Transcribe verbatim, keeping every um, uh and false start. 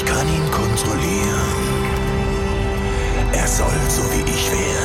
Ich kann ihn kontrollieren. Er soll so wie ich werden.